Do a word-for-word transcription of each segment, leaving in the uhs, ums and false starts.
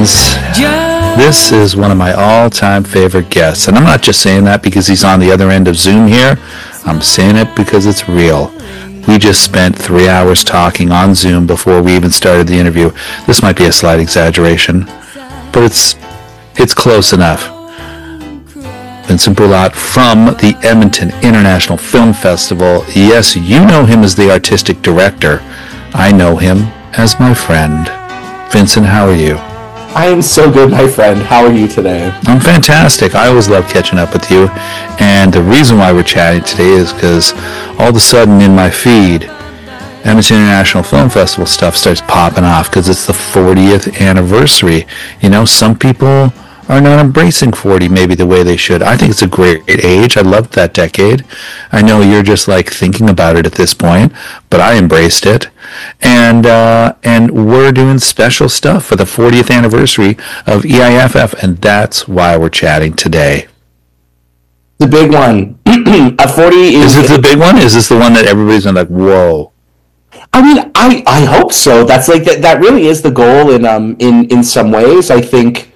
friends. This is one of my all-time favorite guests, and I'm not just saying that because he's on the other end of Zoom here. I'm saying it because it's real. We just spent three hours talking on Zoom before we even started the interview. This might be a slight exaggeration, but it's it's close enough. Vincent Bulat from the Edmonton International Film Festival. Yes, you know him as the artistic director. I know him as my friend. Vincent, how are you? I am so good, my friend. How are you today? I'm fantastic. I always love catching up with you. And the reason why we're chatting today is because all of a sudden in my feed, Edmonton International Film Festival stuff starts popping off because it's the fortieth anniversary. You know, some people are not embracing forty maybe the way they should. I think it's a great age. I loved that decade. I know you're just like thinking about it at this point, but I embraced it. And uh, and we're doing special stuff for the fortieth anniversary of E I F F, and that's why we're chatting today. The big one. A forty is... Is it the big one? Is this the one that everybody's like, whoa? I mean, I, I hope so. That's like that, that really is the goal in um in, in some ways. I think...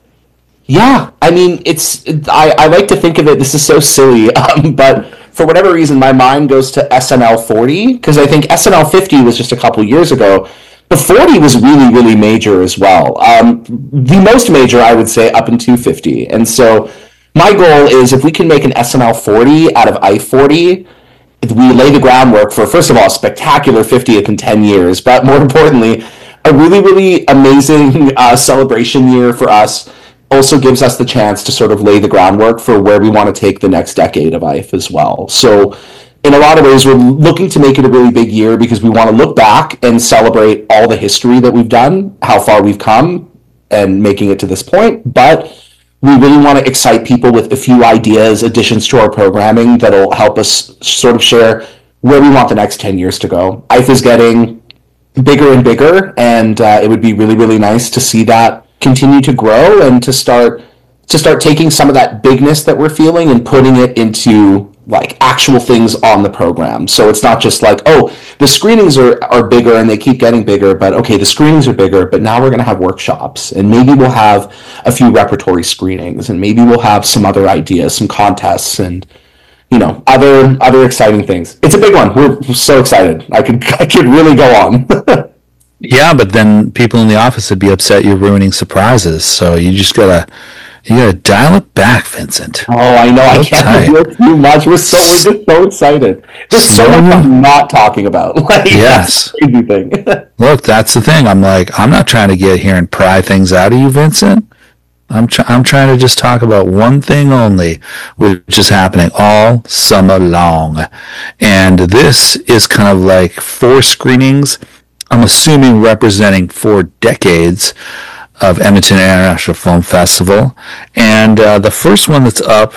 Yeah, I mean, it's I, I like to think of it, this is so silly, um, but for whatever reason, my mind goes to S N L forty, because I think S N L fifty was just a couple years ago. The forty was really, really major as well. Um, the most major, I would say, up until fifty. And so my goal is if we can make an S N L forty out of I forty, we lay the groundwork for, first of all, a spectacular fiftieth in ten years, but more importantly, a really, really amazing uh, celebration year for us. Also gives us the chance to sort of lay the groundwork for where we want to take the next decade of I F as well. So in a lot of ways, we're looking to make it a really big year because we want to look back and celebrate all the history that we've done, how far we've come, and making it to this point. But we really want to excite people with a few ideas, additions to our programming that'll help us sort of share where we want the next ten years to go. I F is getting bigger and bigger, and uh, it would be really, really nice to see that continue to grow and to start to start taking some of that bigness that we're feeling and putting it into like actual things on the program. So it's not just like, oh, the screenings are, are bigger and they keep getting bigger, but okay, the screenings are bigger, but now we're going to have workshops and maybe we'll have a few repertory screenings and maybe we'll have some other ideas, some contests and, you know, other other exciting things. It's a big one. We're so excited. I could I could really go on. Yeah, but then people in the office would be upset you're ruining surprises. So you just gotta, you gotta dial it back, Vincent. Oh, I know. I can't do it too much. We're so we're just so excited. There's so much I'm not talking about. Like, yes. That's a crazy thing. Look, that's the thing. I'm like, I'm not trying to get here and pry things out of you, Vincent. I'm try- I'm trying to just talk about one thing only, which is happening all summer long, and this is kind of like four screenings. I'm assuming representing four decades of Edmonton International Film Festival. And uh, the first one that's up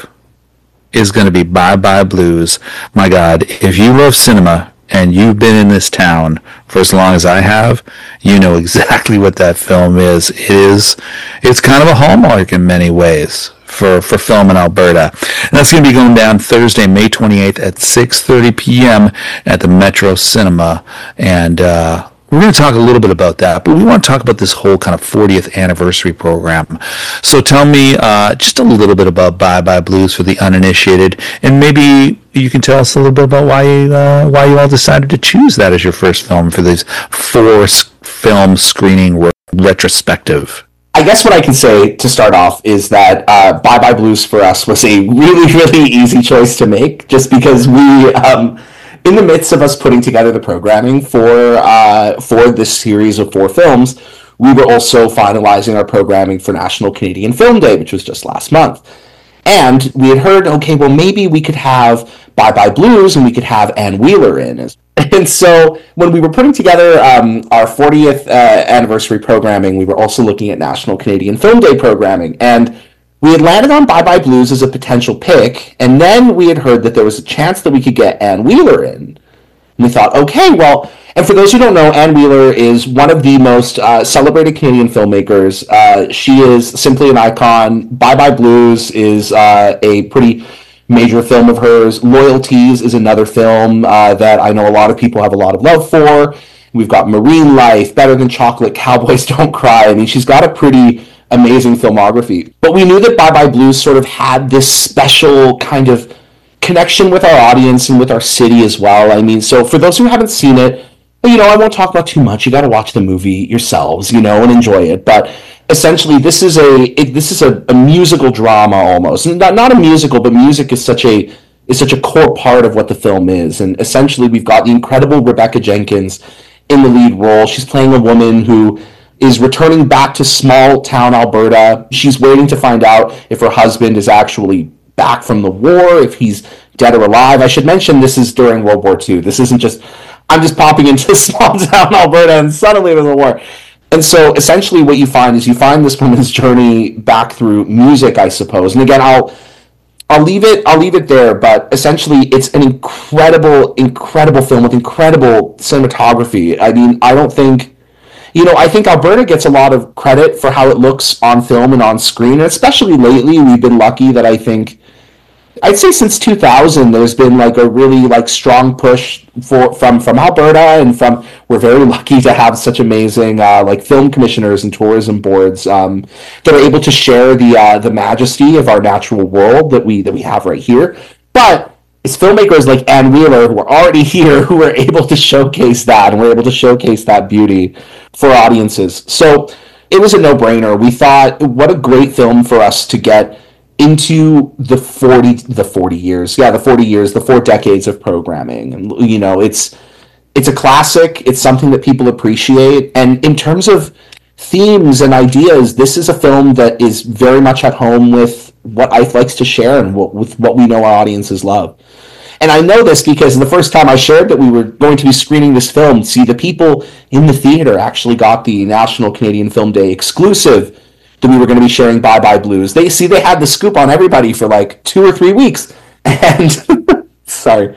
is going to be Bye Bye Blues. My God, if you love cinema and you've been in this town for as long as I have, you know exactly what that film is. It is, it's kind of a hallmark in many ways for, for film in Alberta. And that's going to be going down Thursday, May twenty-eighth at six thirty p.m. at the Metro Cinema. And, uh, we're going to talk a little bit about that, but we want to talk about this whole kind of fortieth anniversary program. So tell me uh, just a little bit about Bye Bye Blues for the uninitiated, and maybe you can tell us a little bit about why you, uh, why you all decided to choose that as your first film for this four film screening re- retrospective. I guess what I can say to start off is that uh, Bye Bye Blues for us was a really, really easy choice to make, just because we... Um, in the midst of us putting together the programming for uh, for this series of four films, we were also finalizing our programming for National Canadian Film Day, which was just last month. And we had heard, okay, well, maybe we could have Bye Bye Blues and we could have Ann Wheeler in. And so when we were putting together um, our fortieth uh, anniversary programming, we were also looking at National Canadian Film Day programming. And we had landed on Bye Bye Blues as a potential pick, and then we had heard that there was a chance that we could get Ann Wheeler in. And we thought, okay, well, and for those who don't know, Ann Wheeler is one of the most uh, celebrated Canadian filmmakers. Uh, she is simply an icon. Bye Bye Blues is uh, a pretty major film of hers. Loyalties is another film uh, that I know a lot of people have a lot of love for. We've got Marine Life, Better Than Chocolate, Cowboys Don't Cry. I mean, she's got a pretty amazing filmography. But we knew that Bye Bye Blues sort of had this special kind of connection with our audience and with our city as well. I mean, so for those who haven't seen it, you know, I won't talk about too much. You got to watch the movie yourselves, you know, and enjoy it. But essentially, this is a it, this is a, a musical drama almost. Not not a musical, but music is such a is such a core part of what the film is. And essentially, we've got the incredible Rebecca Jenkins in the lead role. She's playing a woman who is returning back to small town Alberta. She's waiting to find out if her husband is actually back from the war, if he's dead or alive. I should mention this is during World War Two. This isn't just I'm just popping into small town Alberta and suddenly there's a war. And so essentially what you find is you find this woman's journey back through music, I suppose. And again, I'll I'll leave it I'll leave it there, but essentially it's an incredible, incredible film with incredible cinematography. I mean, I don't think you know, I think Alberta gets a lot of credit for how it looks on film and on screen, and especially lately we've been lucky that I think I'd say since two thousand, there's been like a really like strong push for from from Alberta, and from we're very lucky to have such amazing uh, like film commissioners and tourism boards um, that are able to share the uh, the majesty of our natural world that we that we have right here. But it's filmmakers like Ann Wheeler who are already here who are able to showcase that, and we're able to showcase that beauty for audiences. So it was a no-brainer. We thought, what a great film for us to get into the forty the forty years yeah the forty years the four decades of programming. And you know, it's it's a classic. It's something that people appreciate, and in terms of themes and ideas, this is a film that is very much at home with what I F E likes to share and what, with what we know our audiences love. And I know this because the first time I shared that we were going to be screening this film, see, the people in the theater actually got the National Canadian Film Day exclusive that we were going to be sharing Bye Bye Blues. They see they had the scoop on everybody for like two or three weeks, and sorry,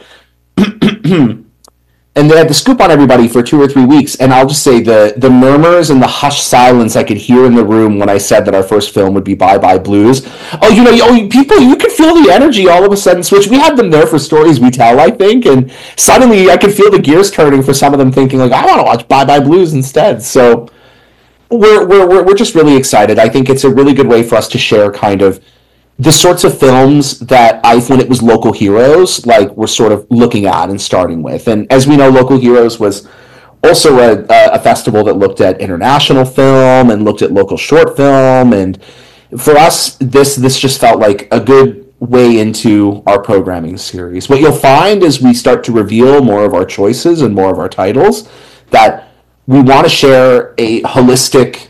and they had the scoop on everybody for two or three weeks. And I'll just say the the murmurs and the hushed silence I could hear in the room when I said that our first film would be Bye Bye Blues. Oh, you know, oh, people, you could feel the energy all of a sudden switch. We had them there for Stories We Tell, I think, and suddenly I could feel the gears turning for some of them, thinking like, I want to watch Bye Bye Blues instead. So We're, we're we're just really excited. I think it's a really good way for us to share kind of the sorts of films that I, when it was Local Heroes, like we're sort of looking at and starting with. And as we know, Local Heroes was also a, a festival that looked at international film and looked at local short film. And for us, this this just felt like a good way into our programming series. What you'll find as we start to reveal more of our choices and more of our titles, that we want to share a holistic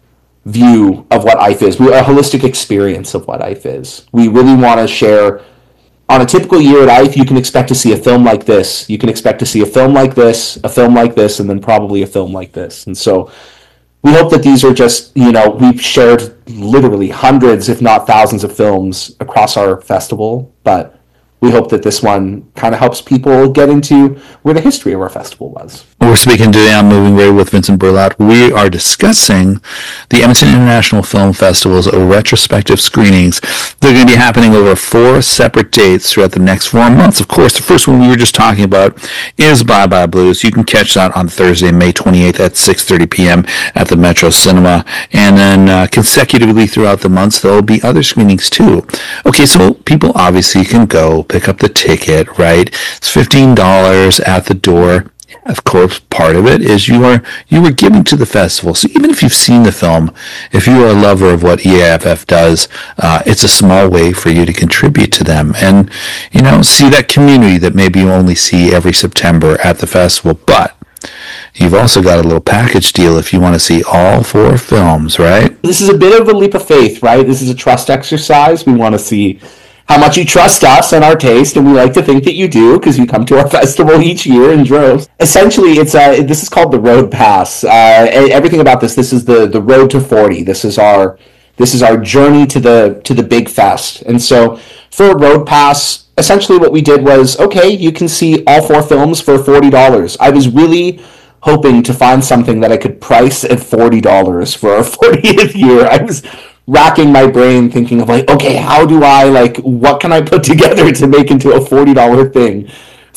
view of what I F E is, a holistic experience of what I F E is. We really want to share, on a typical year at I F E, you can expect to see a film like this, you can expect to see a film like this, a film like this, and then probably a film like this. And so we hope that these are just, you know, we've shared literally hundreds, if not thousands of films across our festival, but we hope that this one kind of helps people get into where the history of our festival was. We're speaking today on Moving Radio with Vincent Burlat. We are discussing the Edmonton International Film Festival's retrospective screenings. They're going to be happening over four separate dates throughout the next four months. Of course, the first one we were just talking about is Bye Bye Blues. You can catch that on Thursday, May twenty-eighth at six thirty p.m. at the Metro Cinema. And then uh, consecutively throughout the months, there will be other screenings too. Okay, so people obviously can go pick up the ticket, right? It's fifteen dollars at the door. Of course, part of it is you are you were giving to the festival. So even if you've seen the film, if you are a lover of what E A F F does, uh, it's a small way for you to contribute to them and, you know, see that community that maybe you only see every September at the festival. But you've also got a little package deal if you want to see all four films, right? This is a bit of a leap of faith, right? This is a trust exercise. We want to see how much you trust us and our taste, and we like to think that you do because you come to our festival each year in droves. Essentially, it's uh, this is called the Road Pass. Uh, everything about this, this is the, the road to forty. This is our this is our journey to the to the big fest. And so for a Road Pass, essentially what we did was, okay, you can see all four films for forty dollars. I was really hoping to find something that I could price at forty dollars for our fortieth year. I was racking my brain thinking of like, okay, how do I, like, what can I put together to make into a forty dollars thing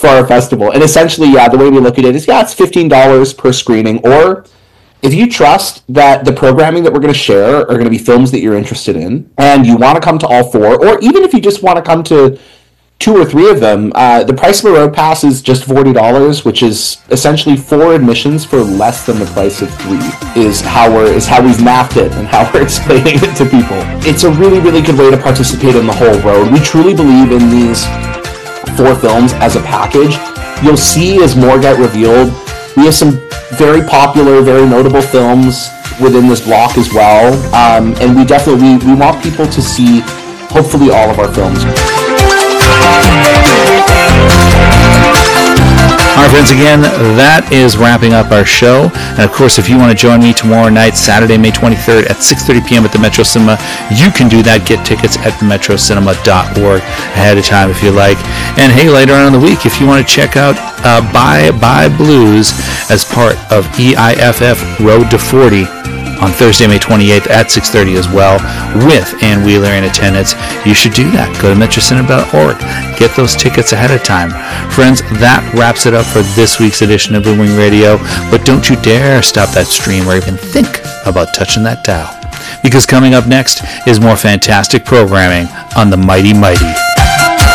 for our festival. And essentially, yeah, the way we look at it is, yeah, it's fifteen dollars per screening. Or if you trust that the programming that we're going to share are going to be films that you're interested in, and you want to come to all four, or even if you just want to come to two or three of them, uh, the price of a road pass is just forty dollars, which is essentially four admissions for less than the price of three, is how we're is how we've mapped it and how we're explaining it to people. It's a really, really good way to participate in the whole road. We truly believe in these four films as a package. You'll see as more get revealed, we have some very popular, very notable films within this block as well, um, and we definitely we, we want people to see hopefully all of our films. All right, friends, again, that is wrapping up our show. And, of course, if you want to join me tomorrow night, Saturday, May twenty-third at six thirty p.m. at the Metro Cinema, you can do that. Get tickets at metro cinema dot org ahead of time if you like. And, hey, later on in the week, if you want to check out uh, Bye Bye Blues as part of E I F F Road to forty, on Thursday, May twenty-eighth at six thirty as well, with Ann Wheeler in attendance. You should do that. Go to metro cinema dot org. Get those tickets ahead of time. Friends, that wraps it up for this week's edition of Blue Wing Radio. But don't you dare stop that stream or even think about touching that dial, because coming up next is more fantastic programming on the Mighty Mighty.